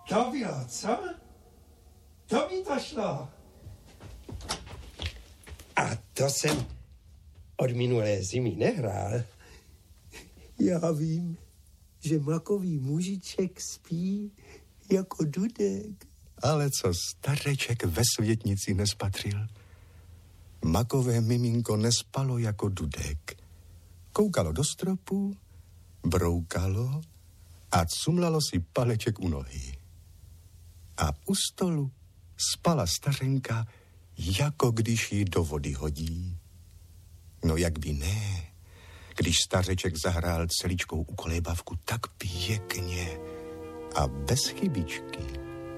To bylo, co? To mi to šlo. A to jsem od minulé zimy nehrál. Já vím, že makový mužiček spí jako Dudek. Ale co stareček ve světnici nespatřil? Makové miminko nespalo jako Dudek. Koukalo do stropu, broukalo a cumlalo si paleček u nohy. A u stolu spala stařenka, jako když ji do vody hodí. No jak by ne, když stařeček zahrál celičkou ukolébavku tak pěkně a bez chybičky.